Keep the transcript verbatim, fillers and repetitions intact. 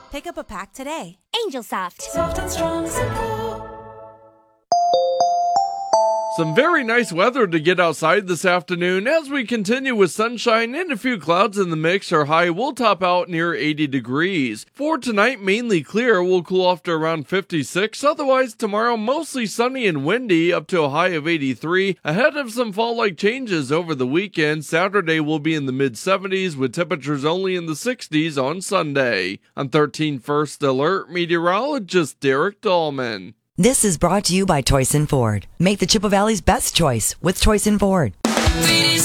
Pick up a pack today. Angel Soft. Soft and strong support. Some very nice weather to get outside this afternoon as we continue with sunshine and a few clouds in the mix. Our high will top out near eighty degrees. For tonight, mainly clear, will cool off to around fifty-six. Otherwise, tomorrow, mostly sunny and windy, up to a high of eighty-three. Ahead of some fall-like changes over the weekend, Saturday will be in the mid-seventies with temperatures only in the sixties on Sunday. I'm thirteen First Alert meteorologist Derek Dahlman. This is brought to you by Toyson Ford. Make the Chippewa Valley's best choice with Toyson Ford. Ladies